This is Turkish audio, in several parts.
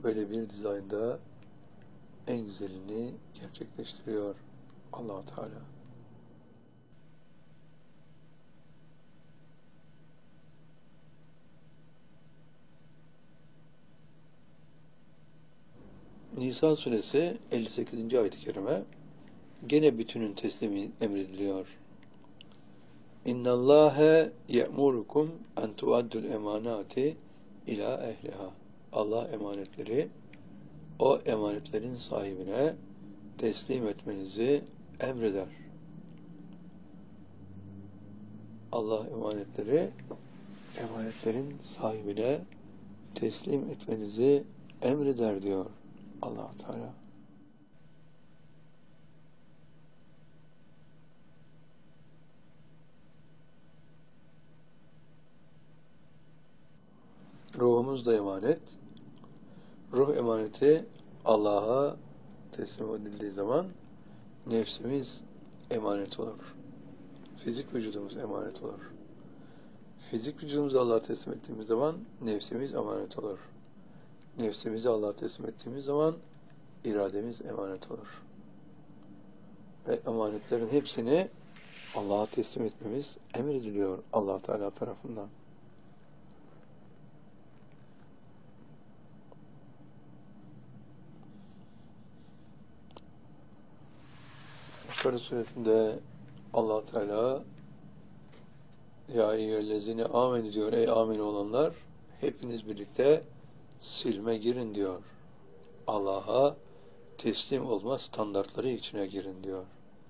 böyle bir dizaynda en güzelini gerçekleştiriyor Allah Teala. Nisa suresi 58. ayet-i kerime gene bütünün teslimi emrediliyor. İnnallâhe ye'murukum en tuaddul emanati ila ehliha. Allah emanetleri o emanetlerin sahibine teslim etmenizi emreder. Allah emanetlerin sahibine teslim etmenizi emreder diyor Allah Teala. Ruhumuz da emanet. Ruh emaneti Allah'a teslim edildiği zaman nefsimiz emanet olur. Fizik vücudumuz emanet olur. Fizik vücudumuzu Allah'a teslim ettiğimiz zaman nefsimiz emanet olur. Nefsimizi Allah'a teslim ettiğimiz zaman irademiz emanet olur. Ve emanetlerin hepsini Allah'a teslim etmemiz emrediliyor Allah Teala tarafından. Bakara suresinde Allah Teala ya eyyühellezine amen diyor. Ey amin olanlar hepiniz birlikte silme girin diyor. Allah'a teslim olma standartları içine girin diyor.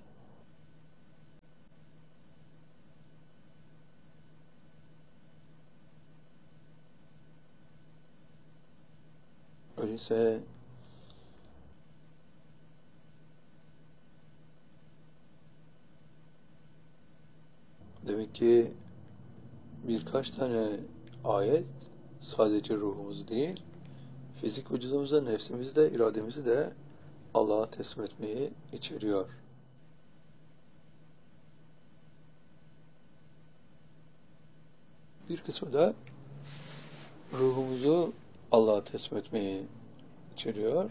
Öyleyse demek ki birkaç tane ayet sadece ruhumuzu değil, fizik vücudumuzda, nefsimizi de, irademizi de Allah'a teslim etmeyi içeriyor. Bir kısmı da ruhumuzu Allah'a teslim etmeyi içeriyor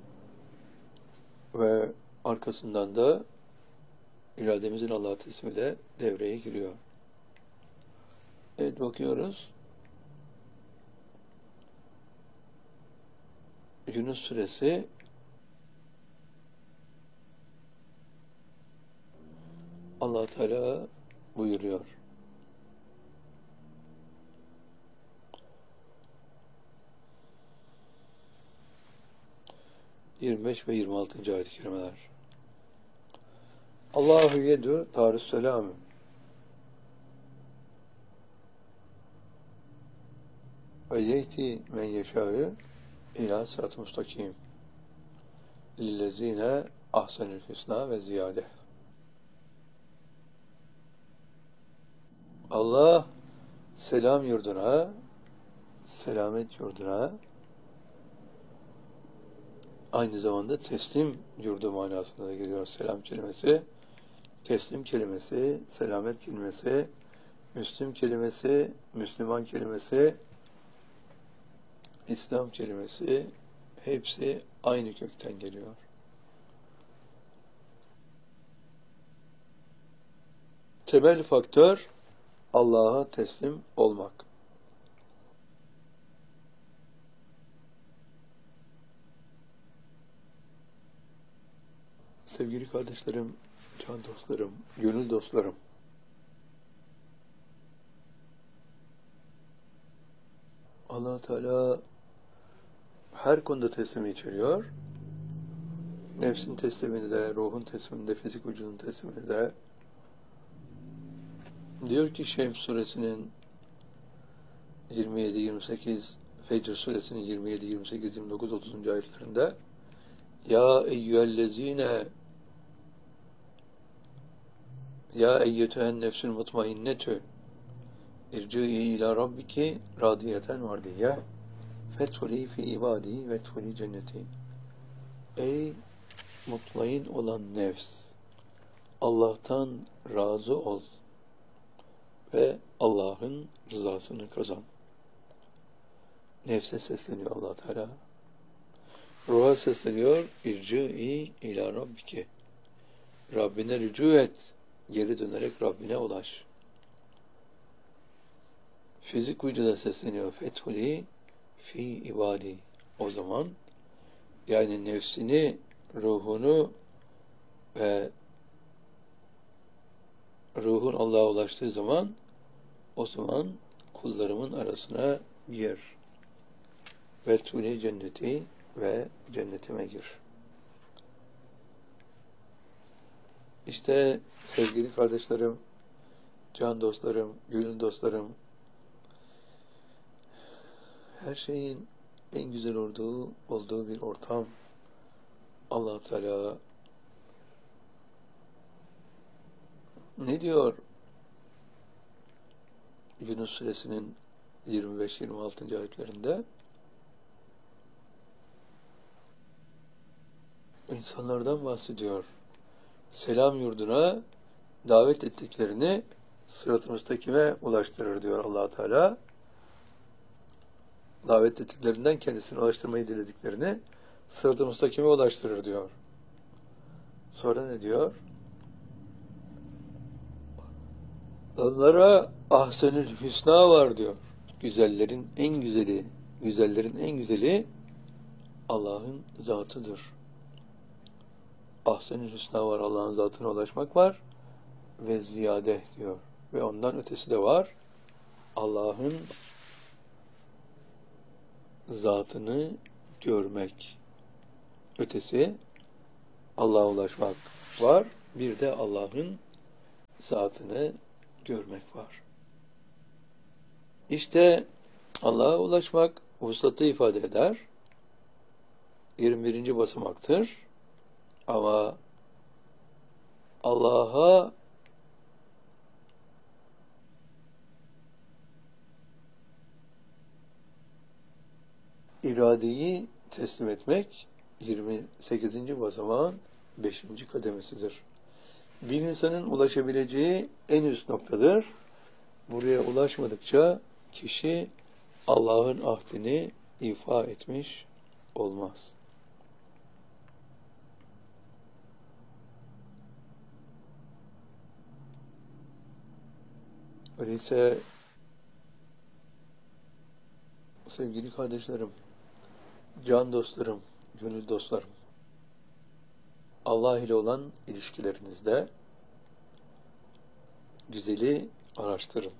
ve arkasından da irademizin Allah'a teslimi de devreye giriyor. Evet, bakıyoruz. Yunus suresi Allah Teala buyuruyor. ...25 ve 26. ayet-i kerimeler. Allahu yedu tarus selamü. Ve yeyti men yeşâ'ü ilâ sırat-ı mustakîm. Lillezîne ahsenül hüsnâ ve ziyâde. Allah selam yurduna, selamet yurduna, aynı zamanda teslim yurdu manasına da geliyor selam kelimesi. Teslim kelimesi, selamet kelimesi, Müslüm kelimesi, Müslüman kelimesi, İslam kelimesi hepsi aynı kökten geliyor. Temel faktör Allah'a teslim olmak. Sevgili kardeşlerim, can dostlarım, gönül dostlarım. Allah Teala her konuda teslimi içeriyor. Nefsin teslimini de, ruhun teslimini de, fizik vücudun teslimini de. Diyor ki Şems suresinin 27-28, Fecr suresinin 27, 28, 29, 30. ayetlerinde Ya eyyühellezine Ya eyyetühen nefsül mutmainnetü irci'i ila rabbiki radiyeten mardiyye fethuli fi ibadi veethuli cenneti. Ey mutmain olan nefs, Allah'tan razı ol ve Allah'ın rızasını kazan. Nefse sesleniyor Allah Teala. Ruha sesleniyor. İrci'i ila rabbike. Rabbine rücu et. Geri dönerek Rabbine ulaş. Fizik vücuda sesleniyor. Fethuli fi ibadi. O zaman yani nefsini, ruhunu ve ruhun Allah'a ulaştığı zaman o zaman kullarımın arasına gir. Fethuli cenneti ve cennetime gir. İşte sevgili kardeşlerim, can dostlarım, gönül dostlarım, her şeyin en güzel olduğu bir ortam. Allah Teala ne diyor? Yunus Suresinin 25-26. ayetlerinde insanlardan bahsediyor. Selam yurduna davet ettiklerini sırat-ı müstakime ulaştırır diyor Allah Teala. Davet ettiklerinden kendisine ulaştırmayı dilediklerini sırat-ı müstakime ulaştırır diyor. Sonra ne diyor? Onlara ahsenül hüsna var diyor. Güzellerin en güzeli, güzellerin en güzeli Allah'ın zatıdır. Ahsenül hüsna var, Allah'ın zatına ulaşmak var ve ziyade diyor. Ve ondan ötesi de var. Allah'ın zatını görmek. Ötesi Allah'a ulaşmak var. Bir de Allah'ın zatını görmek var. İşte Allah'a ulaşmak vuslatı ifade eder. 21. basamaktır. Ama Allah'a iradeyi teslim etmek 28. basamağın 5. kademesidir. Bir insanın ulaşabileceği en üst noktadır. Buraya ulaşmadıkça kişi Allah'ın ahdini ifa etmiş olmaz. Öyleyse sevgili kardeşlerim, can dostlarım, gönül dostlarım, Allah ile olan ilişkilerinizde güzeli araştırın.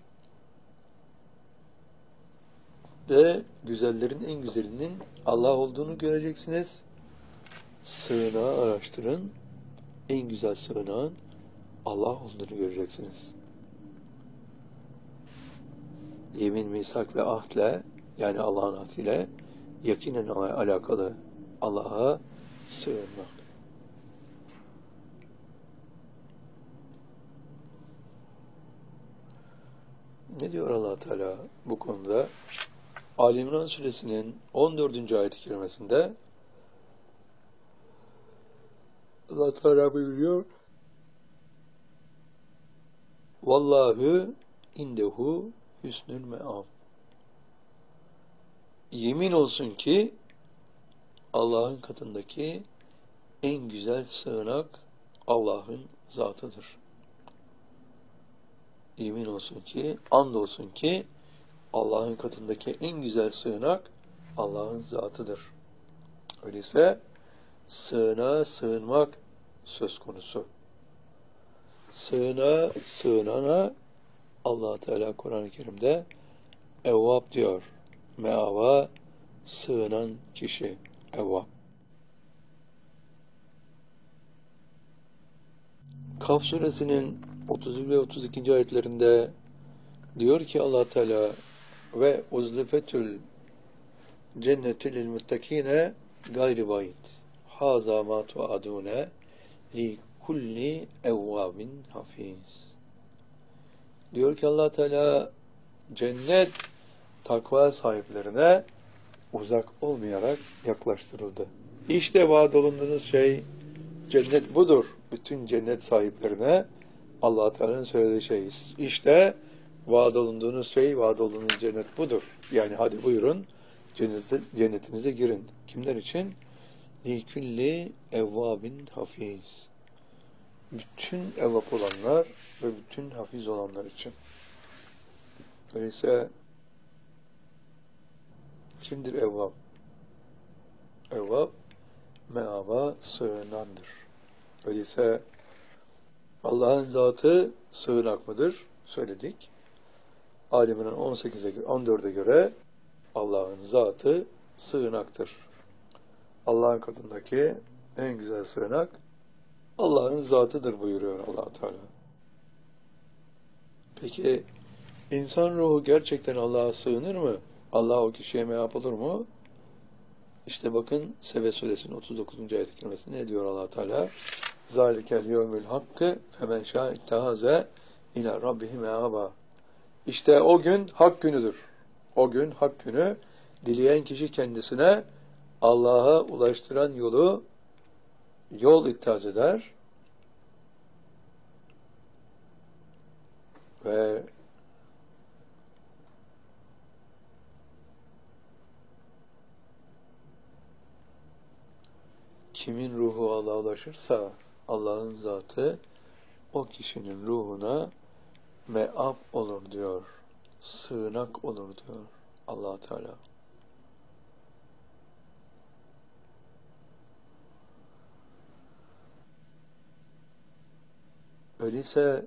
Ve güzellerin en güzelinin Allah olduğunu göreceksiniz. Sığınağı araştırın. En güzel sığınağın Allah olduğunu göreceksiniz. Yemin, misak ve ahdle, yani Allah'ın ahdiyle yakinen alakalı Allah'a sığınmak. Ne diyor Allah Teala bu konuda? Ali İmran Suresinin 14. ayet-i kerimesinde Allah Teala buyuruyor: Vallahu indehu hüsnül me'ab. Yemin olsun ki Allah'ın katındaki en güzel sığınak Allah'ın zatıdır. Yemin olsun ki, and olsun ki Allah'ın katındaki en güzel sığınak Allah'ın zatıdır. Öyleyse sığınağa sığınmak söz konusu. Sığınana Allah Teala Kur'an-ı Kerim'de Evvab diyor. Meava sığınan kişi Evvab. Kaf suresinin 30 ve 32. ayetlerinde diyor ki Allah Teala ve uzlifetül cennetü lil muttakine gayri bayit. Haza ma tuadune li kulli evvabin hafiz. Diyor ki Allah Teala cennet takva sahiplerine uzak olmayarak yaklaştırıldı. İşte vaad olunduğunuz şey cennet budur. Bütün cennet sahiplerine Allah Teala'nın söylediği şey. İşte vaad olunduğunuz şey, vaad olunduğunuz cennet budur. Yani hadi buyurun cennetinize girin. Kimler için? Likülli evvabin hafiz. Bütün evvab olanlar ve bütün hafiz olanlar için. Öyleyse kimdir evvab? Evvab, meaba sığınandır. Öyleyse Allah'ın zatı sığınak mıdır? Söyledik. Aliminin 14'e göre Allah'ın zatı sığınaktır. Allah'ın katındaki en güzel sığınak Allah'ın zatıdır buyuruyor Allah Teala. Peki insan ruhu gerçekten Allah'a sığınır mı? Allah o kişiye meap olur mu? İşte bakın Sebe suresinin 39. ayet-i kerimesinde ne diyor Allah Teala? Zalikel yevmül hakkı femen şâ ittehaze ila rabbihi meaba. İşte o gün hak günüdür. O gün hak günü, dileyen kişi kendisine Allah'a ulaştıran yol ittihaz eder ve kimin ruhu Allah'a ulaşırsa Allah'ın zatı o kişinin ruhuna meab olur diyor. Sığınak olur diyor Allah Teala. Öyleyse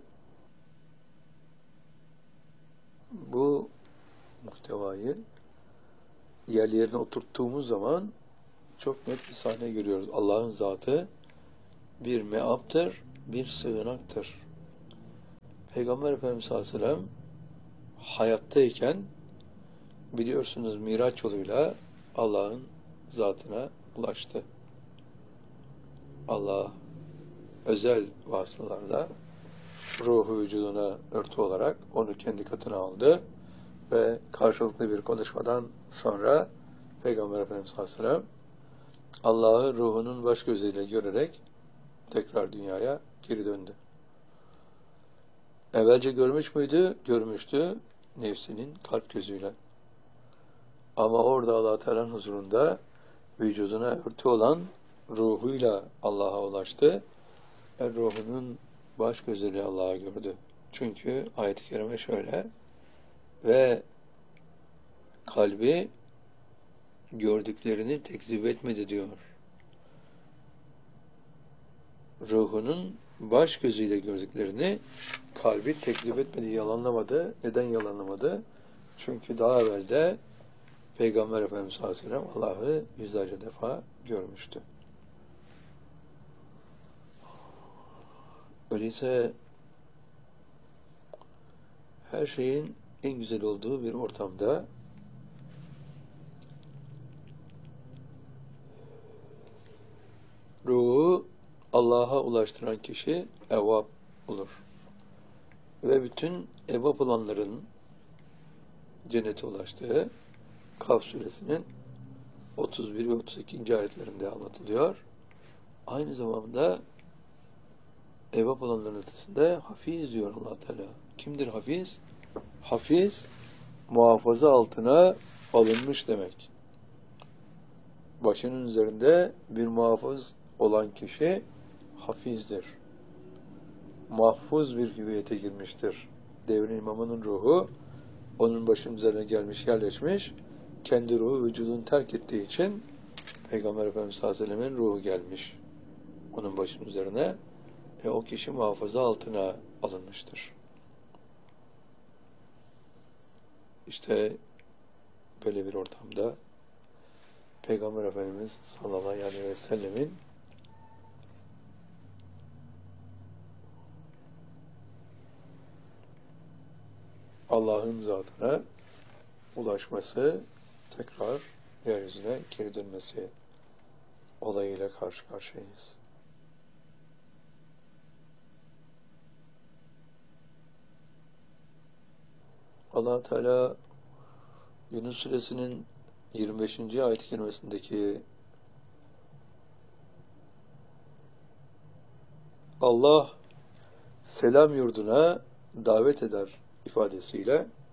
bu muhtevayı yerlerine oturttuğumuz zaman çok net bir sahne görüyoruz. Allah'ın zatı bir meaptır, bir sığınaktır. Peygamber Efendimiz sallallahu aleyhi ve sellem hayattayken biliyorsunuz Miraç yoluyla Allah'ın zatına ulaştı. Allah özel vasıtalarla ruhu vücuduna örtü olarak onu kendi katına aldı ve karşılıklı bir konuşmadan sonra Peygamber Efendimiz sallallahu aleyhi ve sellem Allah'ı ruhunun baş gözüyle görerek tekrar dünyaya geri döndü. Evvelce görmüş müydü? Görmüştü nefsinin kalp gözüyle. Ama orada Allah Teala'nın huzurunda vücuduna örtü olan ruhuyla Allah'a ulaştı. Ruhunun baş gözüyle Allah'ı gördü. Çünkü ayet-i kerime şöyle: ve kalbi gördüklerini tekzip etmedi diyor. Ruhunun baş gözüyle gördüklerini kalbi tekzip etmedi, yalanlamadı. Neden yalanlamadı? Çünkü daha evvelde Peygamber Efendimiz sallallahu aleyhi ve sellem Allah'ı yüzlerce defa görmüştü. Öyleyse her şeyin en güzel olduğu bir ortamda ruhu Allah'a ulaştıran kişi evvab olur. Ve bütün evvab olanların cennete ulaştığı Kaf suresinin 31 ve 32. ayetlerinde anlatılıyor. Aynı zamanda evvab olanların ötesinde hafiz diyor Allah Teala. Kimdir hafiz? Hafiz, muhafaza altına alınmış demek. Başının üzerinde bir muhafız olan kişi hafizdir. Mahfuz bir hüviyete girmiştir. Devrin imamının ruhu onun başının üzerine gelmiş, yerleşmiş. Kendi ruhu vücudunu terk ettiği için Peygamber Efendimiz sallallahu aleyhi ve sellem'in ruhu gelmiş onun başının üzerine ve o kişi muhafaza altına alınmıştır. İşte böyle bir ortamda Peygamber Efendimiz sallallahu aleyhi ve sellemin Allah'ın zatına ulaşması, tekrar yeryüzüne geri dönmesi olayıyla karşı karşıyayız. Allah Teala Yunus suresinin 25. ayet-i kerimesindeki Allah selam yurduna davet eder ifadesiyle